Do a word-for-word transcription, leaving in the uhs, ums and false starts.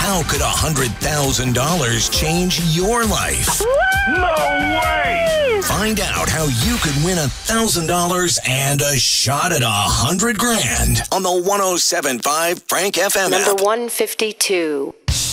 How could one hundred thousand dollars change your life? No way! Find out how you could win one thousand dollars and a shot at one hundred grand on the one oh seven point five Frank F M app. Number one fifty-two.